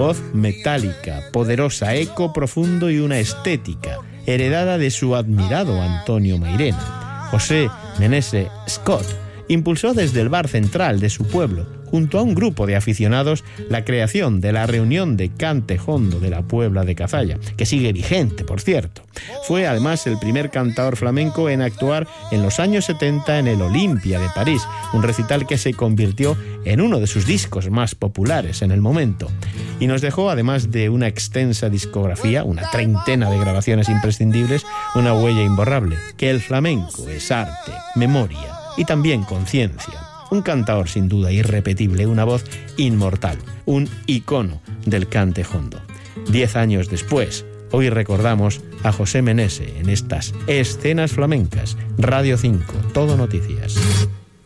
Voz metálica, poderosa, eco profundo y una estética heredada de su admirado Antonio Mairena. José Menese Scott impulsó desde el bar central de su pueblo, junto a un grupo de aficionados, la creación de la reunión de cante jondo de la Puebla de Cazalla, que sigue vigente, por cierto. Fue además el primer cantador flamenco en actuar en los años 70 en el Olympia de París, un recital que se convirtió en uno de sus discos más populares en el momento. Y nos dejó, además de una extensa discografía, una treintena de grabaciones imprescindibles, una huella imborrable, que el flamenco es arte, memoria y también conciencia. Un cantador sin duda irrepetible, una voz inmortal, un icono del cante jondo. 10 años después, hoy recordamos a José Menese en estas escenas flamencas. Radio 5, Todo Noticias.